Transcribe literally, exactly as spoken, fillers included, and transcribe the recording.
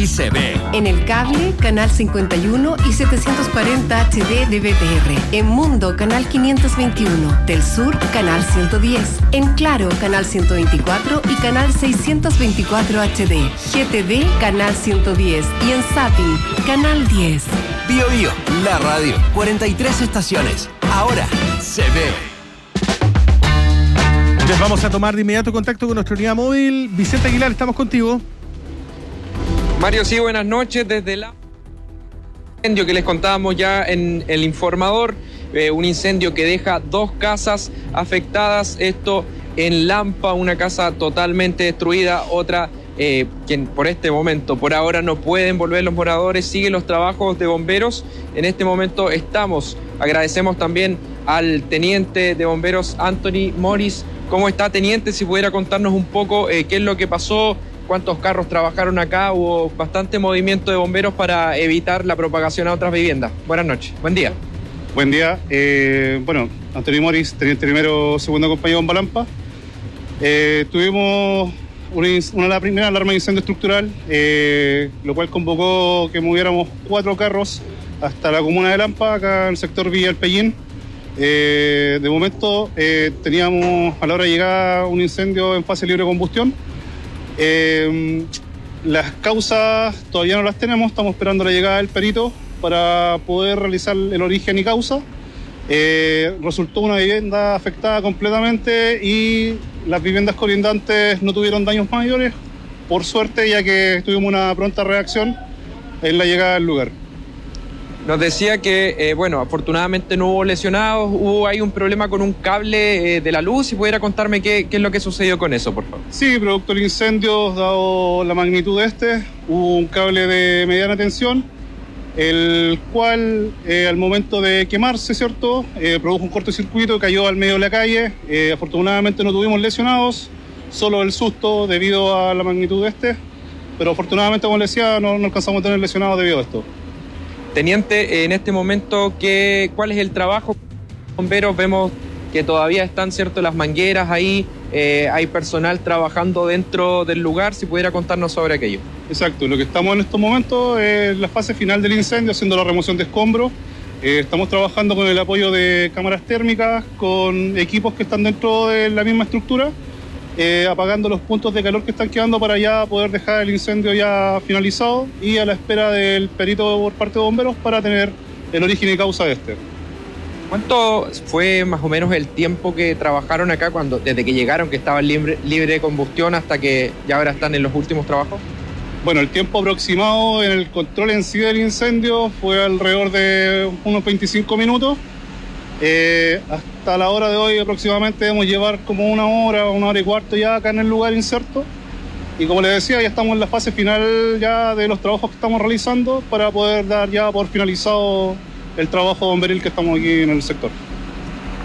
y se ve. En el cable, canal cincuenta y uno y setecientos cuarenta H D de B T R. En Mundo, canal quinientos veintiuno. Del Sur, canal ciento diez. En Claro, canal ciento veinticuatro y canal seiscientos veinticuatro H D. G T V, canal ciento diez. Y en Zapping, canal diez. Bio Bio, la radio. cuarenta y tres estaciones. Ahora se ve. Entonces vamos a tomar de inmediato contacto con nuestra unidad móvil. Vicente Aguilar, estamos contigo. Mario, sí, buenas noches. Desde el incendio que les contábamos ya en el informador, eh, un incendio que deja dos casas afectadas, esto en Lampa, una casa totalmente destruida, otra eh, que por este momento, por ahora no pueden volver los moradores, siguen los trabajos de bomberos. En este momento estamos, agradecemos también al teniente de bomberos Anthony Morris. ¿Cómo está, teniente? Si pudiera contarnos un poco eh, qué es lo que pasó, cuántos carros trabajaron acá. Hubo bastante movimiento de bomberos para evitar la propagación a otras viviendas. Buenas noches, buen día. Buen día. Eh, bueno, Antonio Morris, teniente primero, segundo compañero de Bombalampa. Eh, tuvimos una, una la primera alarma de incendio estructural, eh, lo cual convocó que moviéramos cuatro carros hasta la comuna de Lampa, acá en el sector Villa El Pellín. Eh, de momento eh, teníamos a la hora de llegar un incendio en fase libre de combustión. Eh, las causas todavía no las tenemos, estamos esperando la llegada del perito para poder realizar el origen y causa. Eh, resultó una vivienda afectada completamente y las viviendas colindantes no tuvieron daños mayores, por suerte, ya que tuvimos una pronta reacción en la llegada al lugar. Nos decía que, eh, bueno, afortunadamente no hubo lesionados, hubo ahí un problema con un cable eh, de la luz. Si pudiera contarme qué, qué es lo que sucedió con eso, por favor. Sí, producto del incendio, dado la magnitud de este, hubo un cable de mediana tensión, el cual eh, al momento de quemarse, ¿cierto?, eh, produjo un cortocircuito y cayó al medio de la calle. Eh, afortunadamente no tuvimos lesionados, solo el susto debido a la magnitud de este, pero afortunadamente, como les decía, no, no alcanzamos a tener lesionados debido a esto. Teniente, en este momento, ¿qué, ¿cuál es el trabajo? Bomberos, vemos que todavía están, ¿cierto?, las mangueras ahí, eh, hay personal trabajando dentro del lugar. Si pudiera contarnos sobre aquello. Exacto, lo que estamos en estos momentos es la fase final del incendio, haciendo la remoción de escombros. Eh, estamos trabajando con el apoyo de cámaras térmicas, con equipos que están dentro de la misma estructura, eh, apagando los puntos de calor que están quedando para ya poder dejar el incendio ya finalizado y a la espera del perito por parte de bomberos para tener el origen y causa de este. ¿Cuánto fue más o menos el tiempo que trabajaron acá, cuando desde que llegaron, que estaban libre, libre de combustión, hasta que ya ahora están en los últimos trabajos? Bueno, el tiempo aproximado en el control en sí del incendio fue alrededor de unos veinticinco minutos. Eh, hasta la hora de hoy aproximadamente debemos llevar como una hora, una hora y cuarto ya acá en el lugar inserto. Y como les decía, ya estamos en la fase final ya de los trabajos que estamos realizando para poder dar ya por finalizado el trabajo bomberil que estamos aquí en el sector.